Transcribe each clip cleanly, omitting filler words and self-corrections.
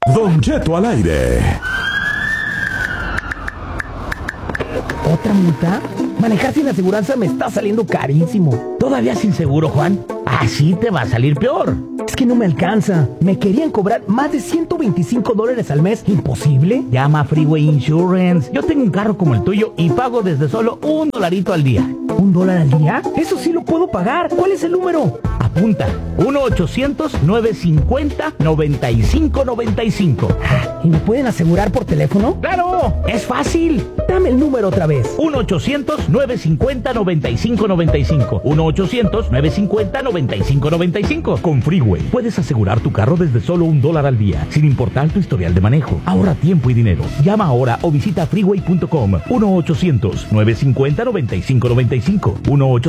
Don Cheto al aire. ¿Otra multa? Manejar sin aseguranza me está saliendo carísimo. ¿Todavía sin seguro, Juan? Así te va a salir peor. Es que no me alcanza. Me querían cobrar más de $125 al mes. ¿Imposible? Llama a Freeway Insurance. Yo tengo un carro como el tuyo y pago desde solo $1 al día. ¿$1 al día? Eso sí lo puedo pagar. ¿Cuál es el número? Apunta. 1-800-950-9595. ¿Y me pueden asegurar por teléfono? ¡Claro! ¡Es fácil! Dame el número otra vez. 1-800-950-9595. 1-800-950-9595. Con Freeway puedes asegurar tu carro desde solo $1 al día, sin importar tu historial de manejo. Ahorra tiempo y dinero. Llama ahora o visita freeway.com. 1-800-950-9595.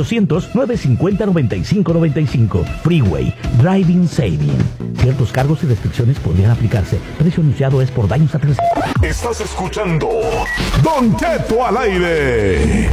1-800-950-9595. Freeway. Driving Saving. Ciertos cargos y restricciones podrían aplicarse. Precio anunciado es por daños a terceros. Estás escuchando Don Cheto al aire.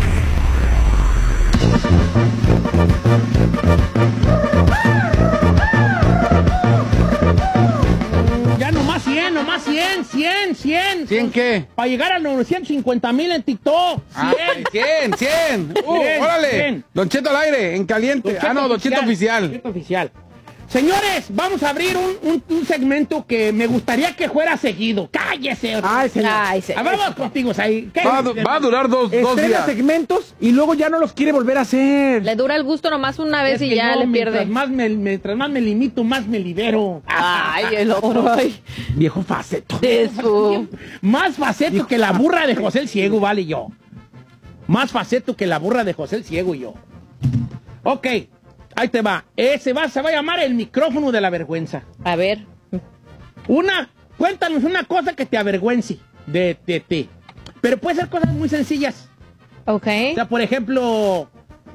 Ya nomás 100, nomás 100. ¿100 qué? Para llegar a los 950,000 en TikTok. 100. 100. Órale. 100. Don Cheto al aire, en caliente. Don Cheto oficial. Don Cheto oficial. Señores, vamos a abrir un segmento que me gustaría que fuera seguido. ¡Cállese! Ay, señor. Vamos contigo, ahí. Va a durar dos Estrena días. segmentos y luego ya no los quiere volver a hacer. Le dura el gusto nomás una vez y que ya yo, le pierde. Mientras más me limito, más me libero. Ay, el otro. Ay. Viejo faceto. Eso. Más faceto que la burra de José el Ciego, vale yo. Más faceto que la burra de José el Ciego yo. Ok, ahí te va. Se va a llamar el micrófono de la vergüenza. A ver. Cuéntanos una cosa que te avergüence de ti. Pero puede ser cosas muy sencillas. Ok. O sea, por ejemplo,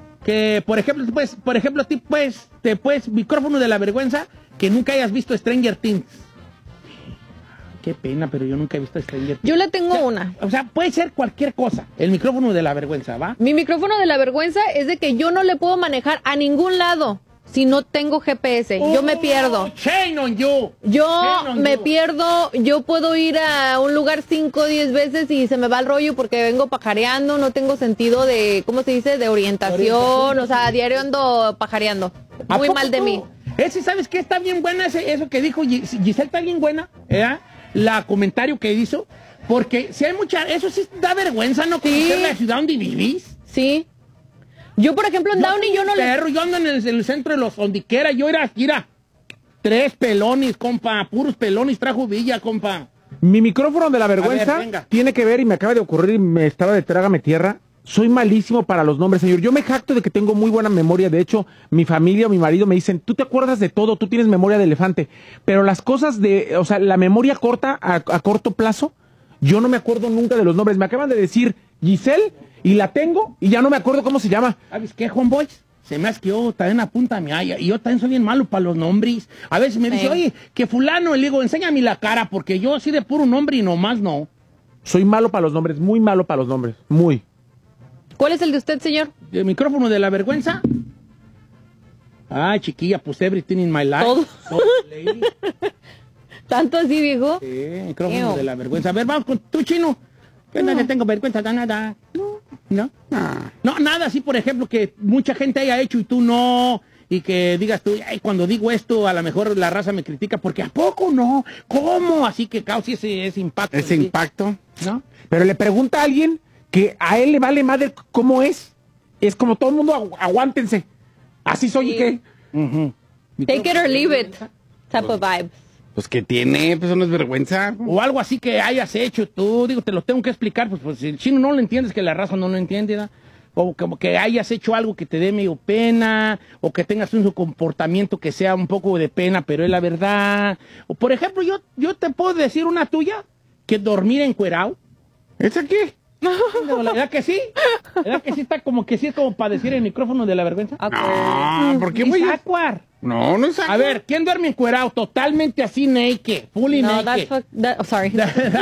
micrófono de la vergüenza, que nunca hayas visto Stranger Things. Qué pena, pero yo nunca he visto Stranger Things. Yo le tengo una. O sea, puede ser cualquier cosa. El micrófono de la vergüenza, ¿va? Mi micrófono de la vergüenza es de que yo no le puedo manejar a ningún lado si no tengo GPS. Yo me pierdo. Shame on you. Yo me pierdo, yo puedo ir a un lugar 5 o 10 veces y se me va el rollo porque vengo pajareando, no tengo sentido de, ¿cómo se dice? De orientación, o sea, a diario ando pajareando. Muy mal de mí. ¿Sabes qué? Está bien buena eso que dijo Giselle, está bien buena, la comentario que hizo, porque si hay eso sí da vergüenza, ¿no? Conocer la ciudad donde vivís. Sí. Yo, por ejemplo, en Downey, yo ando en el centro de los dondiquera, yo era, mira, 3 pelones, compa, puros pelones, trajo Villa, compa. Mi micrófono de la vergüenza tiene que ver, y me acaba de ocurrir, y me estaba de trágame tierra. Soy malísimo para los nombres, señor. Yo me jacto de que tengo muy buena memoria. De hecho, mi familia o mi marido me dicen, tú te acuerdas de todo, tú tienes memoria de elefante. Pero las cosas o sea, la memoria corta, a corto plazo, yo no me acuerdo nunca de los nombres. Me acaban de decir Giselle, y la tengo, y ya no me acuerdo cómo se llama. ¿Sabes qué, homeboys? Se me hace que yo también apunta a mi haya, y yo también soy bien malo para los nombres. A veces me dice, oye, que fulano, y le digo, enséñame la cara, porque yo así de puro nombre y nomás no. Soy malo para los nombres, muy malo para los nombres, muy. ¿Cuál es el de usted, señor? ¿El micrófono de la vergüenza? Ay, chiquilla, pues everything in my life. Todo. ¿Tanto así, viejo? Sí, micrófono de la vergüenza. A ver, vamos con tu chino. Yo no le tengo vergüenza de nada. No, nada así, por ejemplo, que mucha gente haya hecho y tú no, y que digas tú, ay, cuando digo esto, a lo mejor la raza me critica, porque ¿a poco no? ¿Cómo? Así que causa ese impacto. Ese impacto, ¿no? Pero le pregunta a alguien que a él le vale madre cómo es. Es como todo el mundo, aguántense. Así soy, ¿y qué? Take it or leave it. Type of vibe. Pues que tiene, pues eso no es vergüenza. O algo así que hayas hecho tú, digo, te lo tengo que explicar, pues si el chino no lo entiendes, que la raza no lo entiende, ¿verdad? O como que hayas hecho algo que te dé medio pena, o que tengas un comportamiento que sea un poco de pena, pero es la verdad. O por ejemplo, yo te puedo decir una tuya, que dormir encuerado. ¿Esa qué? ¿La verdad que sí? ¿La verdad que sí está como que sí es como para decir el micrófono de la vergüenza? No, ¿por qué, güey? Es awkward. No es awkward. A ver, ¿quién duerme encuerado? Totalmente así naked, fully No, naked. sorry.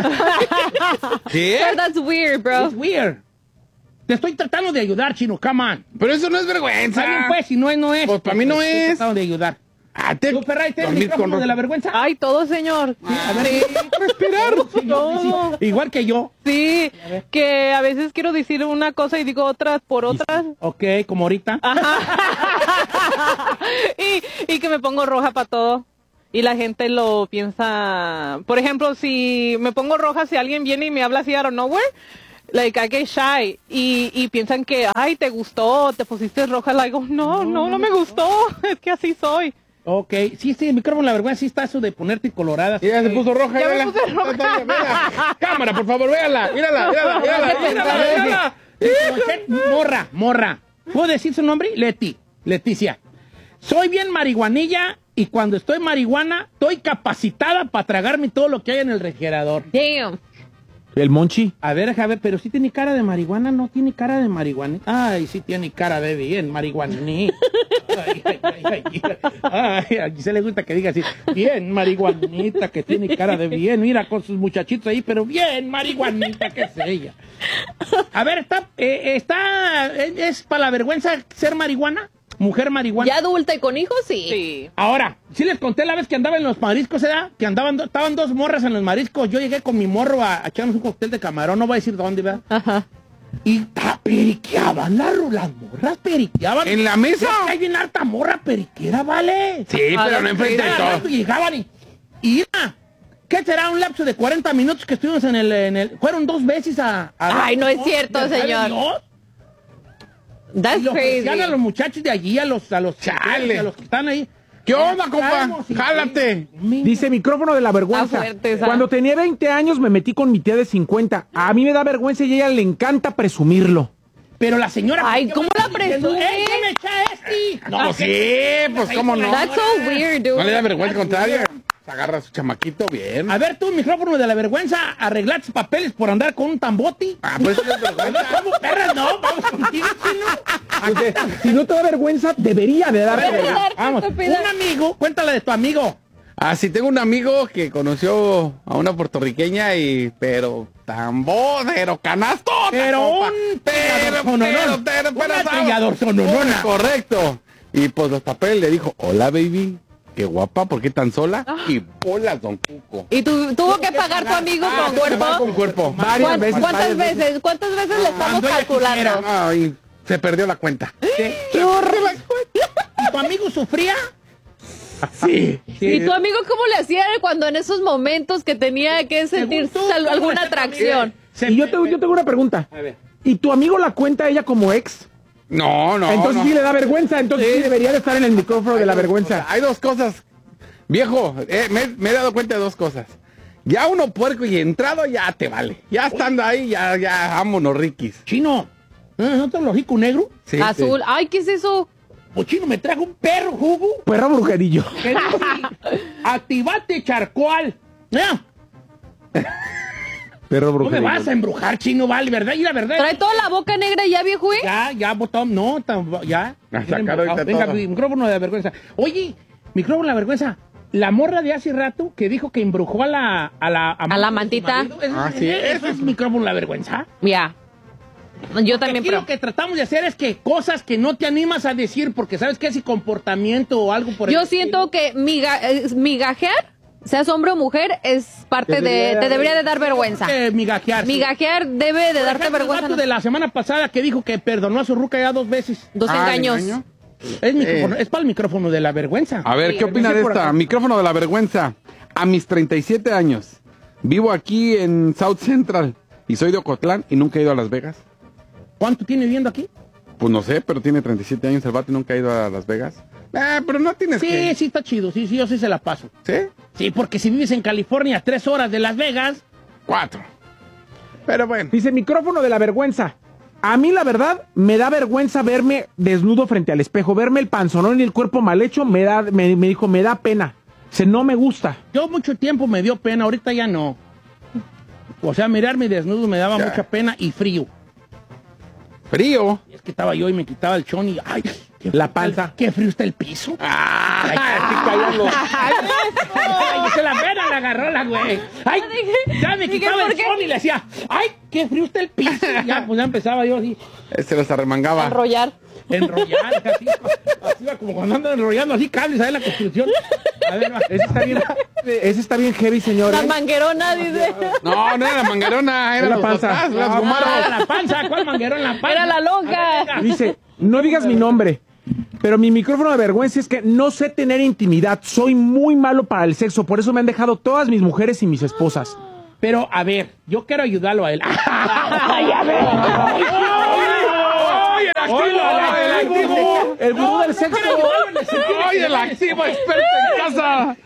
¿Qué? That's weird, bro. It's weird. Te estoy tratando de ayudar, chino, come on. Pero eso no es vergüenza. Está bien, pues, si no es, no es. Pues para mí no Estoy es. tratando de ayudar. ¿Tú, Ferrari, tienes el micrófono de la vergüenza? Ay, todo, señor. A ver, respirar. Todo. Igual que yo. Sí, que a veces quiero decir una cosa y digo otras por otras. Ok, como ahorita. y que me pongo roja para todo. Y la gente lo piensa... Por ejemplo, si me pongo roja, si alguien viene y me habla así out of nowhere, like, I get shy. Y piensan que, ay, te gustó, te pusiste roja. Le digo, no me gustó. Es que así soy. Ok, sí, el micrófono, la vergüenza, sí está eso de ponerte colorada. Y ya se puso roja, Ya me véala. puse roja. Véala. Cámara, por favor, véala. Mírala. Morra. ¿Puedo decir su nombre? Leticia. Soy bien marihuanilla y cuando estoy marihuana, estoy capacitada para tragarme todo lo que hay en el refrigerador. Damn. ¿El Monchi? A ver, pero sí tiene cara de marihuana, no tiene cara de marihuana. Ay, sí tiene cara de bien marihuaní. Ay, a Giselle le gusta que diga así, bien marihuanita, que tiene cara de bien. Mira, con sus muchachitos ahí, pero bien marihuanita, que es ella. A ver, ¿es para la vergüenza ser marihuana? ¿Mujer marihuana? Ya adulta y con hijos, sí. Ahora, sí les conté la vez que andaba en los mariscos, ¿verdad? Que estaban dos morras en los mariscos. Yo llegué con mi morro a echarnos un cóctel de camarón, no voy a decir dónde, ¿verdad? Ajá. Y periqueaban las morras, periqueaban. ¿En la mesa? Es que hay bien harta morra periquera, ¿vale? Sí, pero no enfrente de todo. Llegaban y ¿qué será? Un lapso de 40 minutos que estuvimos en el fueron 2 veces a Ay, no es cierto, señor. That's y crazy. a los muchachos de allí, a los Chale. a los que están ahí. ¿Qué onda, compa? Jálate. Dice micrófono de la vergüenza. Está fuerte esa. Cuando tenía 20 años me metí con mi tía de 50. A mí me da vergüenza y a ella le encanta presumirlo. Pero la señora... Ay, ¿cómo la presume? ¿Qué me echa este? No, sí, pues cómo no. That's so weird, dude. No le da vergüenza contraria. Agarra a su chamaquito bien. A ver, tú, micrófono de la vergüenza, arreglaste papeles por andar con un tamboti. Pues eso es vergüenza. ¿Cómo, perras? No, vamos contigo, chino. Si no te da vergüenza, debería de dar vergüenza. Vamos, un amigo, cuéntala de tu amigo. Sí, tengo un amigo que conoció a una puertorriqueña pero tambor, canasto. Pero un trillador sononona. Correcto. Y pues los papeles le dijo, hola, baby. Qué guapa, ¿por qué tan sola? Y bolas, don Cuco. ¿Y tuvo que pagar tu amigo con cuerpo? Con cuerpo. Varias veces. ¿Cuántas veces? ¿Cuántas veces le estamos Cuando ella calculando? Ay, se perdió la cuenta. ¡Qué horror! ¿Y tu amigo sufría? Sí. ¿Y tu amigo cómo le hacía cuando en esos momentos que tenía que sentir alguna atracción? Y yo tengo una pregunta. A ver. ¿Y tu amigo la cuenta a ella como ex? No. Entonces sí le da vergüenza, entonces sí debería de estar en el micrófono de la vergüenza. Hay 2 cosas. Viejo, me he dado cuenta de 2 cosas. Ya uno puerco y entrado ya te vale. Ya estando ahí, ya vámonos, riquis. Chino, ¿no te lo rico negro? Sí, Azul. sí. Ay, ¿qué es eso? Pues chino, me trajo un perro jugo. Perro brujerillo. Que dice, activate charcoal. Mira, Perro no me brujerillo. vas a embrujar, chino, vale, ¿verdad? Y la verdad. ¿Trae toda la boca negra ya, viejo, eh? Ya, botón, no, ya. Sacar ahorita Venga, todo. micrófono de la vergüenza. Oye, micrófono de la vergüenza. La morra de hace rato que dijo que embrujó a la mantita. Eso es micrófono de la vergüenza. Ya. Yo también, Aquí lo que tratamos de hacer es que cosas que no te animas a decir porque sabes que es comportamiento o algo por el Yo estilo. siento que migajear, seas hombre o mujer, es parte te debería de dar vergüenza. Migajear. sí. Migajear debe de Por darte ejemplo, vergüenza. el vato de la semana pasada que dijo que perdonó a su ruca ya 2 veces. 2 engaños. ¿engaño? Es para el micrófono de la vergüenza. A ver, Sí, ¿qué opina de por esta? acá. Micrófono de la vergüenza. A mis 37 años, vivo aquí en South Central y soy de Ocotlán y nunca he ido a Las Vegas. ¿Cuánto tiene viviendo aquí? Pues no sé, pero tiene 37 años el vato y nunca ha ido a Las Vegas. Pero no tienes Sí, que... sí, está chido. Sí, yo sí se la paso. ¿Sí? Sí, porque si vives en California, 3 horas de Las Vegas. 4. Pero bueno. Dice micrófono de la vergüenza. A mí la verdad me da vergüenza verme desnudo frente al espejo, verme el panzonón y el cuerpo mal hecho, me dijo, me da pena. No me gusta. Yo mucho tiempo me dio pena, ahorita ya no. O sea, mirarme desnudo me daba Ya. mucha pena y frío. Frío. Y es que estaba yo y me quitaba el chón y ¡ay! La panza. ¡Qué frío está el piso! ¡Ay, ¡Ay, se la pena le agarró la güey! ¡Ay! Ya me Dije, quitaba ¿por el qué? chón y le decía ¡ay! ¡Qué frío está el piso! Ya, pues ya empezaba yo así. Se los arremangaba. Enrollar. enrollar, así como cuando andan enrollando así cables ahí en la construcción. A ver, va. Ese está bien heavy, señor. La manguerona, dice. No era la manguerona, era la los panza. otras, las gumaros. Era la panza, ¿cuál manguerón la panza? Era la lonja. Dice, no digas mi nombre, pero mi micrófono de vergüenza es que no sé tener intimidad. Soy muy malo para el sexo, por eso me han dejado todas mis mujeres y mis esposas. Pero, a ver, yo quiero ayudarlo a él. ¡Ay, a ver! ¡Oye, el activo! El gurú del sexo. ¡Oye, el activo experto en casa!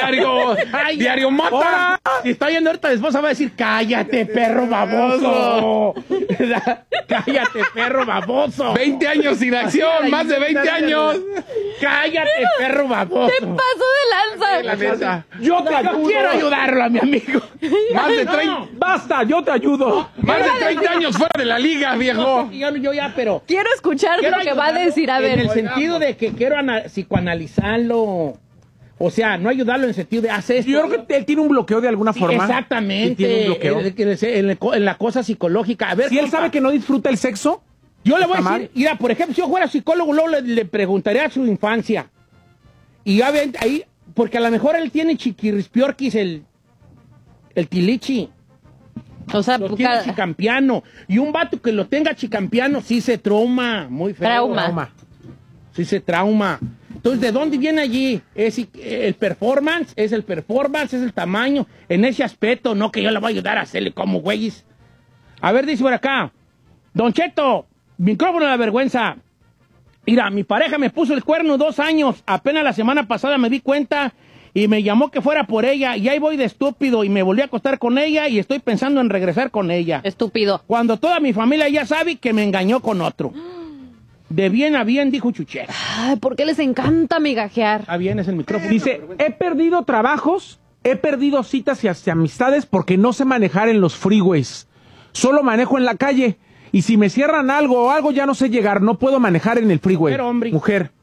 Diario mata. Si está yendo ahorita, la esposa va a decir, cállate, perro baboso. Cállate, perro baboso. 20 años sin acción, más de 20 años. Cállate, perro baboso. ¡Te pasó de La lanza! neta. Yo te ayudo. Quiero ayudarlo a mi amigo. Más de 30, Basta, yo te ayudo. más de 30 años fuera de la liga, viejo. Yo ya, pero... Quiero escuchar quiero lo que va a ayudarlo decir. A ver. En el sentido de que quiero psicoanalizarlo. O sea, no ayudarlo en el sentido de hacer esto. Yo creo que él tiene un bloqueo de alguna forma. Exactamente. Él tiene un bloqueo. En la cosa psicológica. A ver, Si él compa, sabe que no disfruta el sexo, yo le voy a está decir, mal. mira, por ejemplo, si yo fuera psicólogo, luego le preguntaría a su infancia. Y ya ven, ahí, porque a lo mejor él tiene chiquirispiorquis, el tilichi. O sea, Lo tiene chicampiano. Y un vato que lo tenga chicampiano sí se trauma. Muy feo. Trauma. Sí se trauma. Entonces, ¿de dónde viene allí? ¿Es el performance? ¿Es el performance? ¿Es el tamaño? En ese aspecto, no que yo le voy a ayudar a hacerle como güeyes. A ver, dice por acá. Don Cheto, micrófono de la vergüenza. Mira, mi pareja me puso el cuerno 2 años. Apenas la semana pasada me di cuenta y me llamó que fuera por ella. Y ahí voy de estúpido y me volví a acostar con ella y estoy pensando en regresar con ella. Estúpido. Cuando toda mi familia ya sabe que me engañó con otro. De bien a bien, dijo Chuché. Ay, ¿por qué les encanta migajear? Ah, bien, es el micrófono. dice, he perdido trabajos, he perdido citas y hasta amistades porque no sé manejar en los freeways. Solo manejo en la calle. Y si me cierran algo o algo, ya no sé llegar. No puedo manejar en el freeway. Mujer, hombre. Mujer.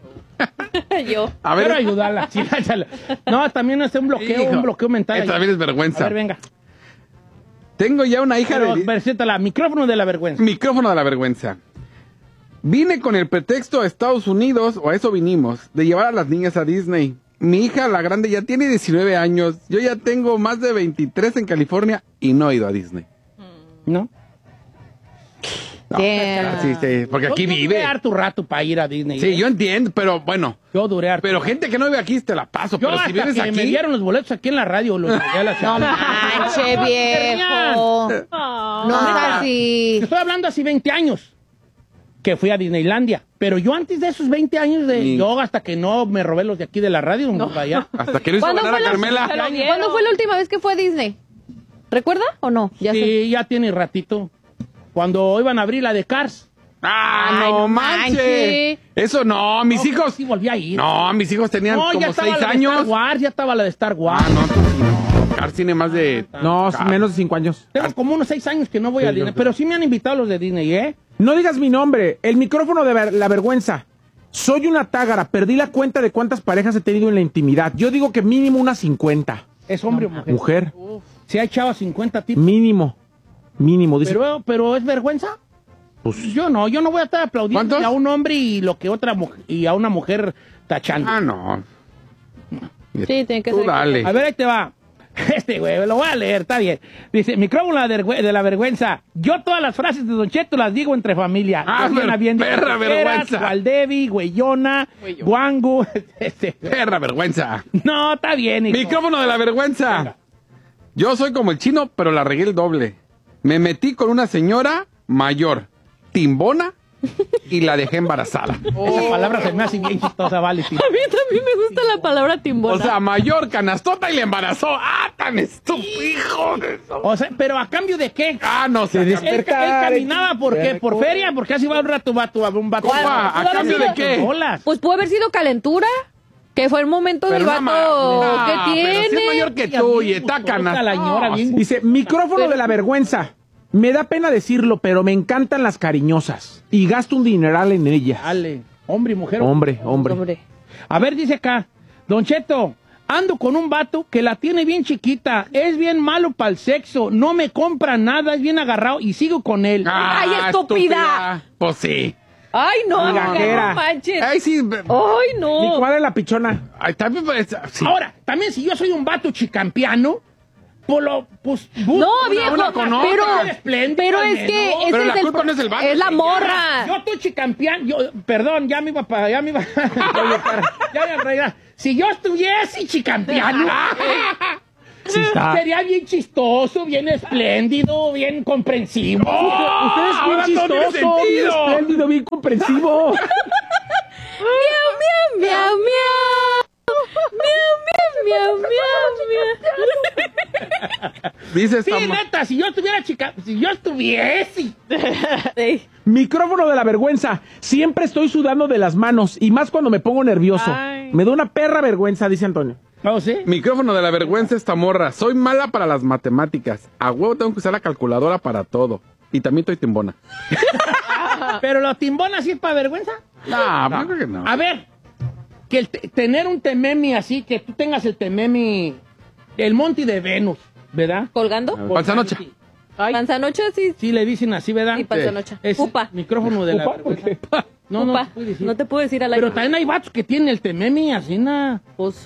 Yo. A Quiero ver, ayudarla. Sí, no, también es un bloqueo mental. esta también es vergüenza. A ver, venga. Tengo ya una hija Pero, de... preséntala, micrófono de la vergüenza. Micrófono de la vergüenza. Vine con el pretexto a Estados Unidos, o a eso vinimos, de llevar a las niñas a Disney. Mi hija, la grande, ya tiene 19 años. Yo ya tengo más de 23 en California y no he ido a Disney. ¿No? No, Yeah. sí, porque aquí Yo duré vive. harto rato para ir a Disney. Sí, yo entiendo, pero bueno. Yo duré harto. Pero gente que no vive aquí te la paso. Yo Pero hasta si vives que aquí... me dieron los boletos aquí en la radio, los llegué a la No manche, viejo. No es así. Estoy hablando hace 20 años que fui a Disneylandia. Pero yo antes de esos 20 años de Sí. yoga, hasta que no me robé los de aquí de la radio, no. Allá. Hasta que no hizo ganar a Carmela. ¿Cuándo fue la última vez que fue a Disney? ¿Recuerda o no? Ya sé. Sí, ya tiene ratito. Cuando iban a abrir la de Cars. ¡Ah, Ay, no no manches! manches. Eso no, mis No, hijos... Sí, volví a ir. No, mis hijos tenían No, ya como estaba 6 la de años. Star Wars, ya estaba la de Star Wars. Ah, no, tú sí, no. Cars tiene más de... No, menos de 5 años. Tengo como unos 6 años que no voy a Disney, pero sí me han invitado los de Disney, ¿eh? No digas mi nombre. El micrófono de la vergüenza. Soy una tágara. Perdí la cuenta de cuántas parejas he tenido en la intimidad. Yo digo que mínimo unas 50. ¿Es hombre o mujer? Mujer. Se ha echado a 50 tipos. Mínimo. Mínimo. Dice, Pero ¿es vergüenza? pues, Yo no voy a estar aplaudiendo ¿Cuántos? a un hombre y lo que otra mujer, y a una mujer tachando. Ah, no. Sí, tiene que Tú ser. dale. A ver, ahí te va. Güey, lo voy a leer, está bien. Dice, micrófono de la vergüenza. Yo todas las frases de Don Cheto las digo entre familia. Ah, perra vergüenza. Gualdevi, güeyona, guangu. Perra vergüenza. No, está bien, hijo. Micrófono de la vergüenza. Venga. Yo soy como el chino, pero la regué el doble. Me metí con una señora mayor, timbona, y la dejé embarazada. Esa palabra se me hace bien chistosa, vale. Sí. A mí también me gusta la palabra timbona. O sea, mayor, canastota y le embarazó. ¡Ah, tan estúpido, hijo de eso! O sea, pero ¿a cambio de qué? Ah, no sé. Él caminaba, ¿por qué? ¿Por feria? Porque así va un rato, un vato. Compa, ¿a cambio de qué? Bolas. Pues pudo haber sido calentura. Que fue el momento del vato que tiene. Pero si es mayor que tú y está canastota. La señora bien dice, micrófono de la vergüenza. Me da pena decirlo, pero me encantan las cariñosas. Y gasto un dineral en ellas. Dale, hombre y mujer. Hombre. Hombre. A ver, dice acá, Don Cheto, ando con un vato que la tiene bien chiquita, es bien malo para el sexo, no me compra nada, es bien agarrado y sigo con él. ¡Ay, estúpida! Pues sí. Ay, no, Migajera. no manches. Ay, sí. Ay, no. Licuada en la pichona. Ay, también, sí. Ahora, también si yo soy un vato chicampiano, pues No, viejo, pero es que ese Pero es la culpa no es el vato. es la morra. Yo estoy chicampiano, perdón, ya me iba para, ya me iba. Oye, ya me arregla. Si yo estuviese chicampiano, Sí está. sería bien chistoso, bien espléndido, bien comprensivo. Usted es bien Ahora todo tiene chistoso, bien sentido. espléndido, bien comprensivo. Miau, miau, miau, miau. Miau, miau, miau, miau. Dice esta Sí, neta, si yo estuviese. Ey. Micrófono de la vergüenza. Siempre estoy sudando de las manos y más cuando me pongo nervioso. Ay. Me da una perra vergüenza, dice Antonio. ¿No sí? Micrófono de la vergüenza esta morra. Soy mala para las matemáticas. A huevo tengo que usar la calculadora para todo. Y también estoy timbona. Pero la timbona sí es para vergüenza. No, yo creo que no. A ver, que tener un tememi así, que tú tengas el tememi, el monte de Venus, ¿verdad? ¿Colgando? Panzanocha. Sí. Panzanocha, sí. Sí, le dicen así, ¿verdad? Sí, panzanocha. Es Pupa. micrófono de la ¿Pupa? ¿Por vergüenza. qué? No, Pupa. no, te puedo decir. No te puedo decir al aire. Pero también hay vatos que tienen el tememi así, na. Pues,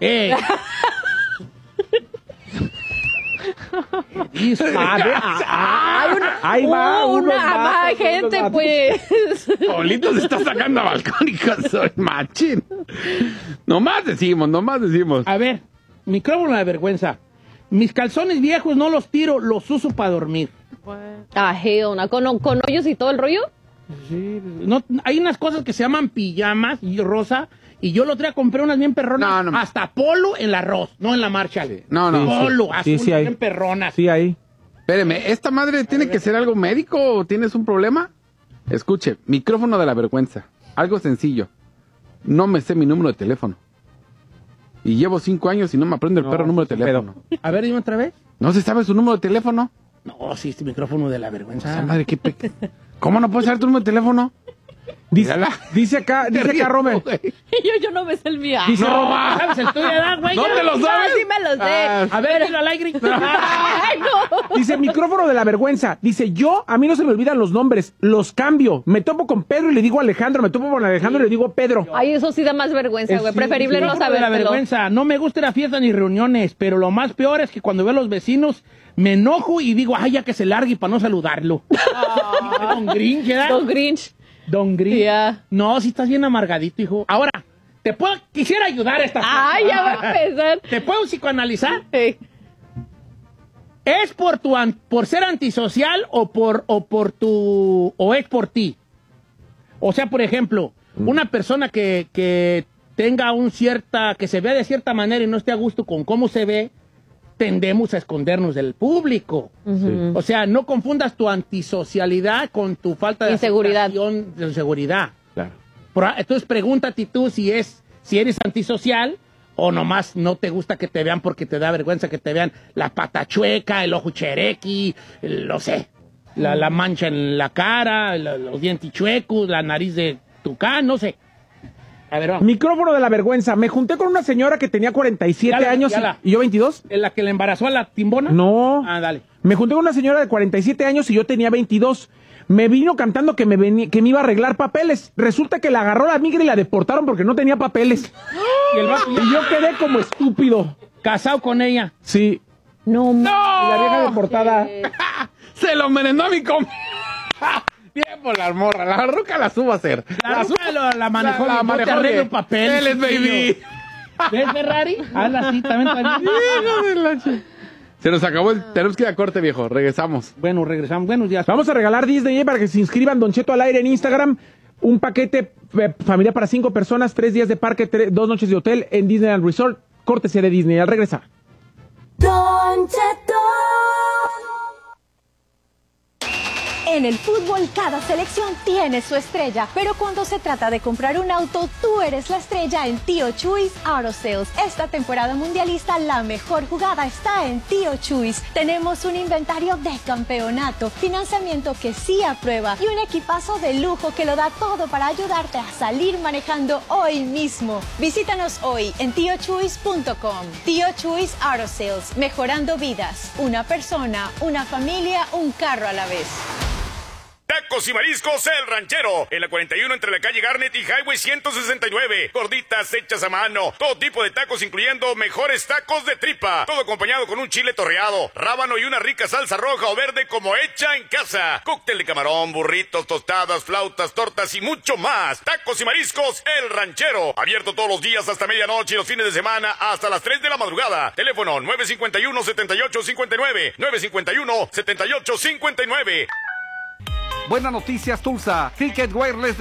Hizo. Ahí va, unos una vatos, más unos gente, vatos. pues. Paulito se está sacando a balcónica, soy machín. Nomás decimos. A ver, micrófono de vergüenza. Mis calzones viejos no los tiro, los uso para dormir. Ah, hell, no. ¿Con hoyos y todo el rollo? Sí, no, hay unas cosas que se llaman pijamas y rosa. Y yo el otro día compré unas bien perronas. No. Hasta polo en la Ross, no en la Marshall. No. Polo, Sí, azul, sí hay. bien perronas. Sí, ahí. Espéreme, ¿esta madre tiene que ser algo médico o tienes un problema? Escuche, micrófono de la vergüenza. Algo sencillo. No me sé mi número de teléfono. Y llevo 5 años y no me aprendo el No, perro número de es un pedo. teléfono. A ver, dime otra vez. ¿No se sabe su número de teléfono? No, sí, este micrófono de la vergüenza. Esa madre, ¿Cómo no puedes saber tu número de teléfono? Dice acá Robert. Yo no me sé el mío. Dice Robert. ¿Sabes el tuyo, edad, güey? ¿No te lo sabes? Sí me lo sé. A ver, dilo al aire. Ay, no. Dice, micrófono de la vergüenza. Dice, a mí no se me olvidan los nombres, los cambio. Me topo con Pedro y le digo Alejandro, me topo con Alejandro y le digo Pedro. Ay, eso sí da más vergüenza, güey. Sí, Preferible no Micrófono de la saberlo. vergüenza. No me gusta ir a fiestas ni reuniones, pero lo más peor es que cuando veo a los vecinos me enojo y digo, ay, ya que se largue para no saludarlo. Don Grinch, ¿verdad? Don Grinch. Don Grinch. Ya. No, si estás bien amargadito, hijo. Ahora, quisiera ayudar a esta Ay, ya va a empezar. ¿Te puedo psicoanalizar? Ey. ¿Es por ser antisocial o es por ti? O sea, por ejemplo, una persona que tenga que se vea de cierta manera y no esté a gusto con cómo se ve, tendemos a escondernos del público. O sea, no confundas tu antisocialidad con tu falta de Inseguridad. aceptación de seguridad. Claro. Entonces pregúntate tú si eres antisocial o nomás no te gusta que te vean porque te da vergüenza que te vean la pata chueca, el ojo cherequi, no sé, la mancha en la cara, los dientes chuecos, la nariz de tucán, no sé. A ver, vamos. Micrófono de la vergüenza. Me junté con una señora que tenía 47 años y yo 22. ¿En la que le embarazó a la timbona? No. Ah, dale. Me junté con una señora de 47 años y yo tenía 22. Me vino cantando que me iba a arreglar papeles. Resulta que la agarró la migra y la deportaron porque no tenía papeles. Y el vato Y yo quedé como estúpido. casado con ella. Sí. No, Y la vieja deportada. Se lo merendó a mi compa. Bien por la morra, la ruca la subo a hacer. La manejó. La no te manejó arreglo bien. papeles. Él es baby. ¿Ves, Ferrari? Hazla así, también. Se nos acabó tenemos que ir a corte, viejo. Regresamos. Bueno, regresamos. Buenos días. Vamos a regalar Disney para que se inscriban Don Cheto al aire en Instagram. Un paquete familiar para 5 personas, 3 días de parque, 2 noches de hotel en Disneyland Resort. Cortesía de Disney. Al regresar. Don Cheto. En el fútbol, cada selección tiene su estrella, pero cuando se trata de comprar un auto, tú eres la estrella en Tío Chuys Auto Sales. Esta temporada mundialista, la mejor jugada está en Tío Chuys. Tenemos un inventario de campeonato, financiamiento que sí aprueba y un equipazo de lujo que lo da todo para ayudarte a salir manejando hoy mismo. Visítanos hoy en tiochuys.com. Tío Chuys Auto Sales, mejorando vidas. Una persona, una familia, un carro a la vez. Te Tacos y Mariscos El Ranchero, en la 41 entre la calle Garnet y Highway 169. Gorditas hechas a mano, todo tipo de tacos incluyendo mejores tacos de tripa, todo acompañado con un chile torreado, rábano y una rica salsa roja o verde como hecha en casa. Cóctel de camarón, burritos, tostadas, flautas, tortas y mucho más. Tacos y Mariscos El Ranchero, abierto todos los días hasta medianoche y los fines de semana hasta las 3 de la madrugada. Teléfono 951-7859, 951-7859. Buenas noticias, Tulsa. Ticket Wireless